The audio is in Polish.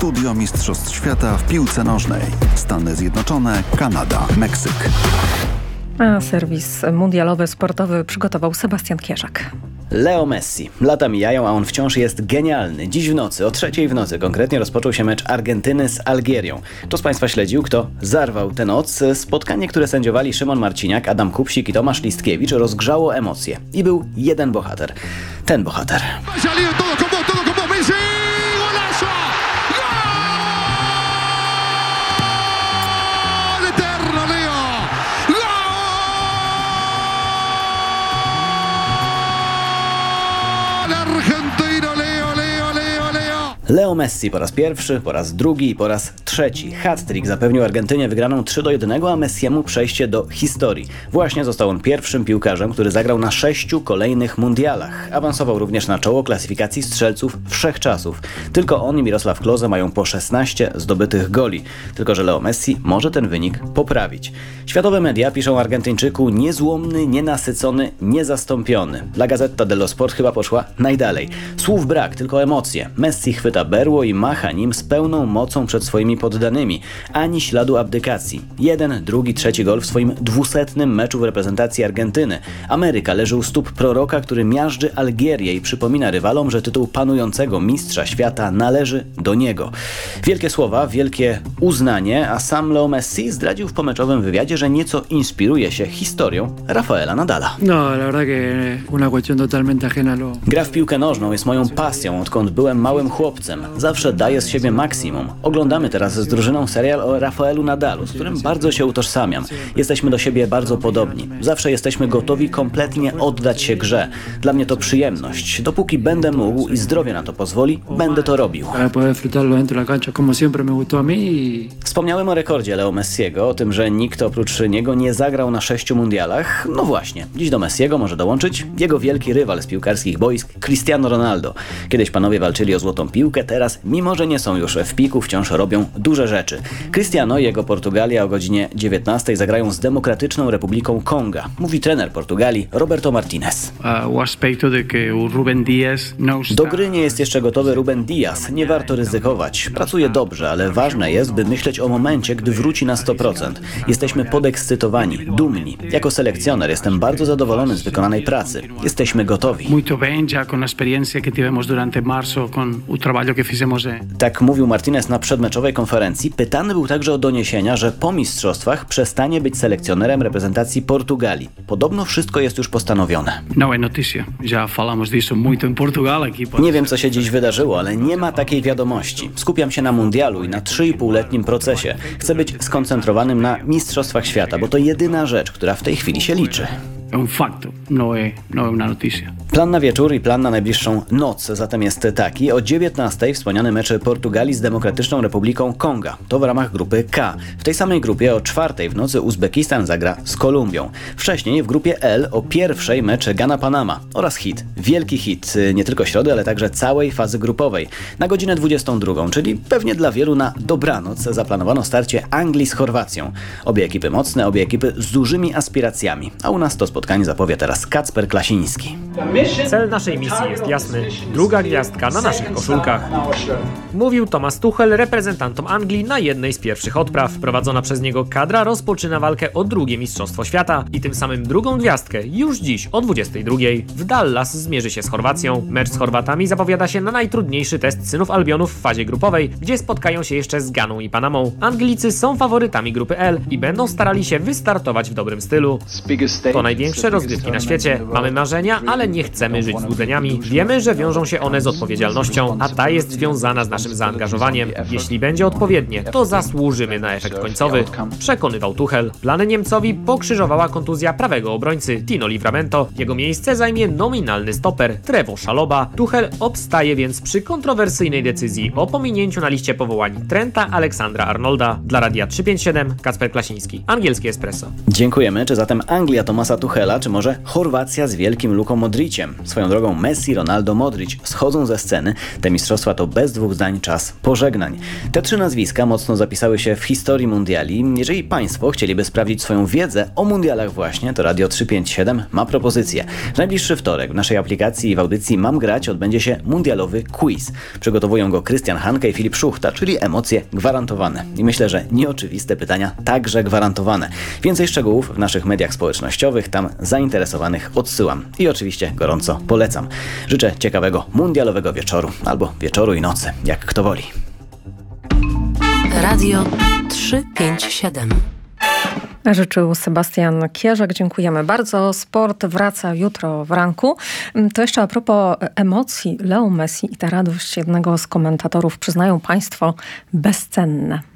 Studio Mistrzostw Świata w piłce nożnej. Stany Zjednoczone, Kanada, Meksyk. A serwis mundialowy sportowy przygotował Sebastian Kierzak. Leo Messi. Lata mijają, a on wciąż jest genialny. Dziś w nocy, o 3:00 w nocy konkretnie, rozpoczął się mecz Argentyny z Algierią. Kto z Państwa śledził, kto zarwał tę noc? Spotkanie, które sędziowali Szymon Marciniak, Adam Kupsik i Tomasz Listkiewicz, rozgrzało emocje. I był jeden bohater. Ten bohater. Leo Messi po raz pierwszy, po raz drugi i po raz trzeci. Hat-trick zapewnił Argentynie wygraną 3-1, a Messiemu przejście do historii. Właśnie został on pierwszym piłkarzem, który zagrał na 6 kolejnych mundialach. Awansował również na czoło klasyfikacji strzelców wszechczasów. Tylko on i Mirosław Klose mają po 16 zdobytych goli. Tylko że Leo Messi może ten wynik poprawić. Światowe media piszą o Argentyńczyku niezłomny, nienasycony, niezastąpiony. La Gazzetta dello Sport chyba poszła najdalej. Słów brak, tylko emocje. Messi chwyta berło i macha nim z pełną mocą przed swoimi poddanymi. Ani śladu abdykacji. 1, 2, 3 gol w swoim 200. meczu w reprezentacji Argentyny. Ameryka leży u stóp proroka, który miażdży Algierię i przypomina rywalom, że tytuł panującego mistrza świata należy do niego. Wielkie słowa, wielkie uznanie, a sam Leo Messi zdradził w pomeczowym wywiadzie, że nieco inspiruje się historią Rafaela Nadala. Gra w piłkę nożną jest moją pasją, odkąd byłem małym chłopcem. Zawsze daję z siebie maksimum. Oglądamy teraz z drużyną serial o Rafaelu Nadalu, z którym bardzo się utożsamiam. Jesteśmy do siebie bardzo podobni. Zawsze jesteśmy gotowi kompletnie oddać się grze. Dla mnie to przyjemność. Dopóki będę mógł i zdrowie na to pozwoli, będę to robił. Wspomniałem o rekordzie Leo Messiego, o tym, że nikt oprócz niego nie zagrał na 6 mundialach. No właśnie, dziś do Messiego może dołączyć jego wielki rywal z piłkarskich boisk, Cristiano Ronaldo. Kiedyś panowie walczyli o złotą piłkę, teraz, mimo że nie są już w piku, wciąż robią duże rzeczy. Cristiano i jego Portugalia o godzinie 19:00 zagrają z Demokratyczną Republiką Konga. Mówi trener Portugalii Roberto Martinez. Do gry nie jest jeszcze gotowy Ruben Dias. Nie warto ryzykować. Pracuje dobrze, ale ważne jest, by myśleć o momencie, gdy wróci na 100%. Jesteśmy podekscytowani, dumni. Jako selekcjoner jestem bardzo zadowolony z wykonanej pracy. Jesteśmy gotowi. Tak mówił Martinez na przedmeczowej konferencji. Pytany był także o doniesienia, że po mistrzostwach przestanie być selekcjonerem reprezentacji Portugalii. Podobno wszystko jest już postanowione. Nie wiem, co się dziś wydarzyło, ale nie ma takiej wiadomości. Skupiam się na mundialu i na 3,5-letnim procesie. Chcę być skoncentrowanym na mistrzostwach świata, bo to jedyna rzecz, która w tej chwili się liczy. Plan na wieczór i plan na najbliższą noc zatem jest taki. O 19:00 wspomniany mecz Portugalii z Demokratyczną Republiką Konga. To w ramach grupy K. W tej samej grupie o 4:00 w nocy Uzbekistan zagra z Kolumbią. Wcześniej w grupie L o 1:00 mecz Ghana-Panama oraz hit. Wielki hit nie tylko środy, ale także całej fazy grupowej. Na godzinę 22:00, czyli pewnie dla wielu na dobranoc, zaplanowano starcie Anglii z Chorwacją. Obie ekipy mocne, obie ekipy z dużymi aspiracjami. A u nas to spotkanie zapowie teraz Kacper Klasiński. Cel naszej misji jest jasny. Druga gwiazdka na naszych koszulkach. Mówił Thomas Tuchel reprezentantom Anglii na jednej z pierwszych odpraw. Prowadzona przez niego kadra rozpoczyna walkę o drugie Mistrzostwo Świata i tym samym drugą gwiazdkę już dziś o 22:00 w Dallas zmierzy się z Chorwacją. Mecz z Chorwatami zapowiada się na najtrudniejszy test synów Albionów w fazie grupowej, gdzie spotkają się jeszcze z Ganą i Panamą. Anglicy są faworytami grupy L i będą starali się wystartować w dobrym stylu. To największe rozgrywki na świecie. Mamy marzenia, ale nie chcemy żyć złudzeniami. Wiemy, że wiążą się one z odpowiedzialnością, a ta jest związana z naszym zaangażowaniem. Jeśli będzie odpowiednie, to zasłużymy na efekt końcowy, przekonywał Tuchel. Plany Niemcowi pokrzyżowała kontuzja prawego obrońcy Tino Livramento. Jego miejsce zajmie nominalny stoper Trevoh Chalobah. Tuchel obstaje więc przy kontrowersyjnej decyzji o pominięciu na liście powołań Trenta Aleksandra-Arnolda. Dla Radia 357 Kacper Klasiński, Angielskie Espresso. Dziękujemy. Czy zatem Anglia Thomasa Tuchela Tuchela, czy może Chorwacja z wielkim Luką Modriciem. Swoją drogą Messi, Ronaldo, Modric schodzą ze sceny. Te mistrzostwa to bez dwóch zdań czas pożegnań. Te trzy nazwiska mocno zapisały się w historii mundiali. Jeżeli Państwo chcieliby sprawdzić swoją wiedzę o mundialach właśnie, to Radio 357 ma propozycję. W najbliższy wtorek w naszej aplikacji i w audycji Mam Grać odbędzie się mundialowy quiz. Przygotowują go Krystian Hanke i Filip Szuchta, czyli emocje gwarantowane. I myślę, że nieoczywiste pytania także gwarantowane. Więcej szczegółów w naszych mediach społecznościowych, tam zainteresowanych odsyłam. I oczywiście gorąco polecam. Życzę ciekawego mundialowego wieczoru, albo wieczoru i nocy, jak kto woli. Radio 357. Życzył Sebastian Kierzak. Dziękujemy bardzo. Sport wraca jutro w ranku. To jeszcze a propos emocji. Leo Messi i ta radość jednego z komentatorów, przyznają Państwo, bezcenne.